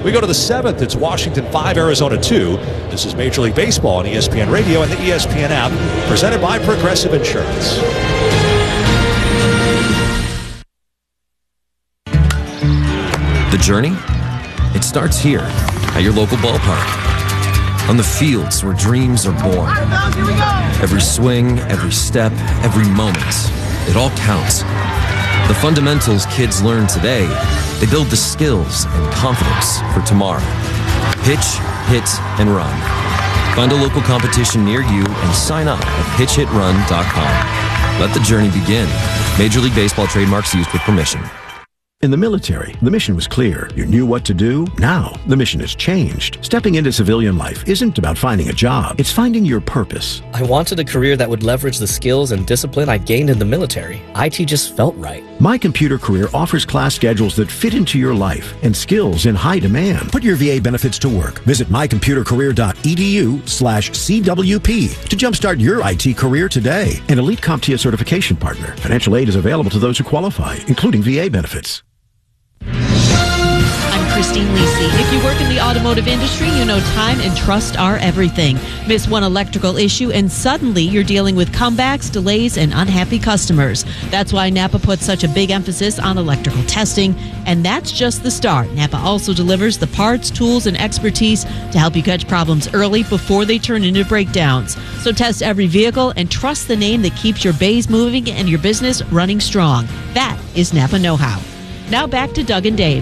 We go to the 7th. It's Washington 5, Arizona 2. This is Major League Baseball on ESPN Radio and the ESPN app, presented by Progressive Insurance. The journey? It starts here at your local ballpark. On the fields where dreams are born. Every swing, every step, every moment, it all counts. The fundamentals kids learn today, they build the skills and confidence for tomorrow. Pitch, hit, and run. Find a local competition near you and sign up at pitchhitrun.com. Let the journey begin. Major League Baseball trademarks used with permission. In the military, the mission was clear. You knew what to do. Now, the mission has changed. Stepping into civilian life isn't about finding a job. It's finding your purpose. I wanted a career that would leverage the skills and discipline I gained in the military. IT just felt right. My Computer Career offers class schedules that fit into your life and skills in high demand. Put your VA benefits to work. Visit mycomputercareer.edu/CWP to jumpstart your IT career today. An elite CompTIA certification partner. Financial aid is available to those who qualify, including VA benefits. Christine Lisi. If you work in the automotive industry, you know time and trust are everything. Miss one electrical issue and suddenly you're dealing with comebacks, delays, and unhappy customers. That's why Napa puts such a big emphasis on electrical testing, and that's just the start. Napa also delivers the parts, tools, and expertise to help you catch problems early before they turn into breakdowns. So test every vehicle and trust the name that keeps your bays moving and your business running strong. That is Napa know-how. Now back to Doug and Dave.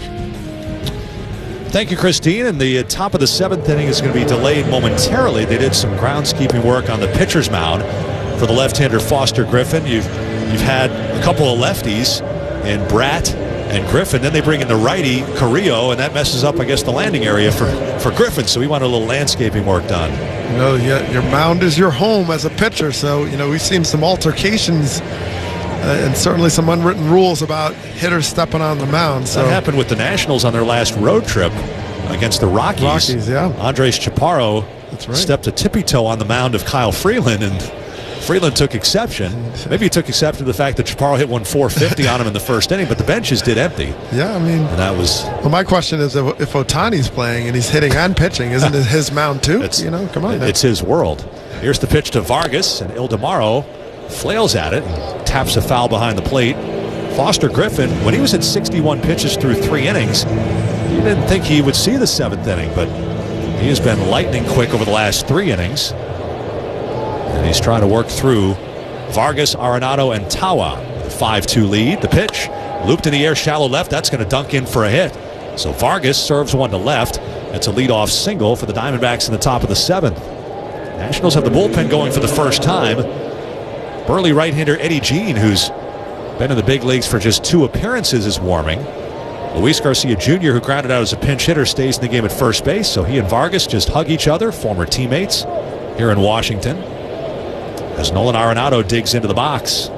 Thank you, Christine. And the top of the 7th inning is going to be delayed momentarily. They did some groundskeeping work on the pitcher's mound for the left-hander Foster Griffin. You've had a couple of lefties in Bratt and Griffin. Then they bring in the righty Carrillo, and that messes up, I guess, the landing area for Griffin. So we want a little landscaping work done. You know, your mound is your home as a pitcher. So, you know, we've seen some altercations and certainly some unwritten rules about hitters stepping on the mound. So that happened with the Nationals on their last road trip against the Rockies. Yeah. Andres Chaparro stepped a tippy toe on the mound of Kyle Freeland, and Freeland took exception. Maybe he took exception to the fact that Chaparro hit 450 on him in the first inning, but the benches did empty. Yeah, I mean, and that was. Well, my question is, if Ohtani's playing and he's hitting and pitching, isn't it his mound too? You know, come on. It's his world. Here's the pitch to Vargas, and Ildemaro flails at it, taps a foul behind the plate. Foster Griffin, when he was at 61 pitches through 3 innings, you didn't think he would see the 7th inning, but he has been lightning quick over the last 3 innings. And he's trying to work through Vargas, Arenado, and Tawa. 5-2 lead. The pitch, looped in the air, shallow left. That's going to dunk in for a hit. So Vargas serves one to left. That's a leadoff single for the Diamondbacks in the top of the 7th. Nationals have the bullpen going for the first time. Burly right-hander Eddie Jean, who's been in the big leagues for just 2 appearances, is warming. Luis Garcia Jr., who grounded out as a pinch hitter, stays in the game at first base. So he and Vargas just hug each other, former teammates here in Washington, as Nolan Arenado digs into the box.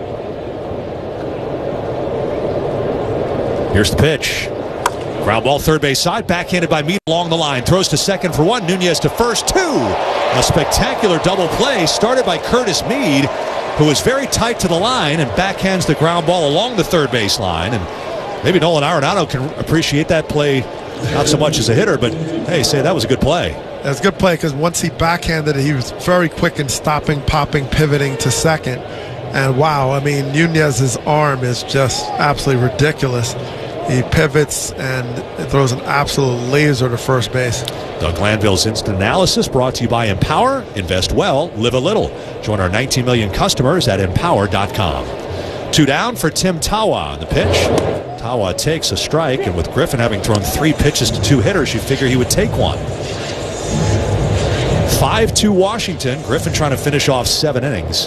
Here's the pitch. Ground ball third base side, backhanded by Mead along the line. Throws to second for 1, Nunez to first, 2. A spectacular double play started by Curtis Mead, who was very tight to the line and backhands the ground ball along the third base line. And maybe Nolan Arenado can appreciate that play, not so much as a hitter, but hey, say that was a good play. That's a good play because once he backhanded it, he was very quick in stopping, popping, pivoting to second. And wow, I mean, Nunez's arm is just absolutely ridiculous. He pivots and throws an absolute laser to first base. Doug Glanville's Instant Analysis brought to you by Empower. Invest well, live a little. Join our 19 million customers at empower.com. 2 down for Tim Tawa on the pitch. Tawa takes a strike, and with Griffin having thrown 3 pitches to 2 hitters, you figure he would take one. 5-2 Washington. Griffin trying to finish off 7 innings.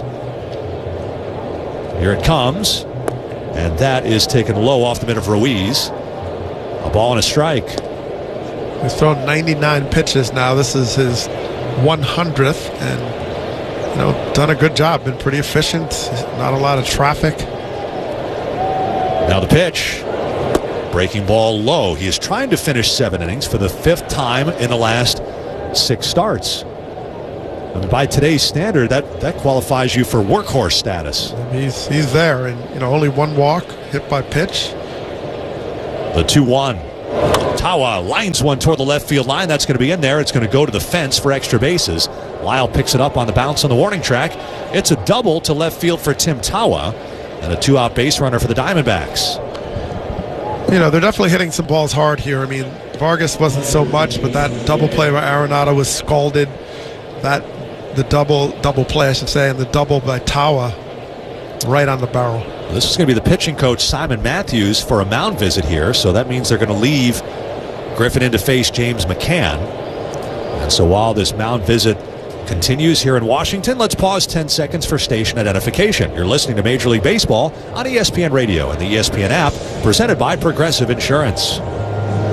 Here it comes. And that is taken low off the mitt of Ruiz. A ball and a strike. He's thrown 99 pitches now. This is his 100th, and you know, done a good job. Been pretty efficient. Not a lot of traffic. Now the pitch. Breaking ball low. He is trying to finish 7 innings for the 5th time in the last 6 starts. I mean, by today's standard, that qualifies you for workhorse status. He's there, and you know, only 1 walk, hit by pitch. The 2-1. Tawa lines one toward the left field line. That's going to be in there. It's going to go to the fence for extra bases. Lyle picks it up on the bounce on the warning track. It's a double to left field for Tim Tawa and a 2-out base runner for the Diamondbacks. You know, they're definitely hitting some balls hard here. I mean, Vargas wasn't so much, but that double play by Arenado was scalded. The double play, I should say, and the double by Tawa right on the barrel. This is going to be the pitching coach, Simon Matthews, for a mound visit here. So that means they're going to leave Griffin in to face James McCann. And so while this mound visit continues here in Washington, let's pause 10 seconds for station identification. You're listening to Major League Baseball on ESPN Radio and the ESPN app, presented by Progressive Insurance.